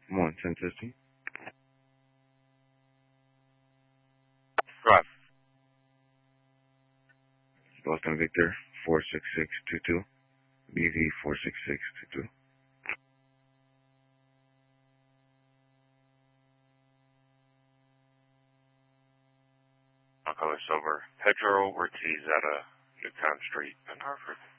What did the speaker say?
1, 10 system. Drive. Boston Victor 46622. BV 46622. I'll call this over. Pedro Ortiz at Newtown Street in Hartford.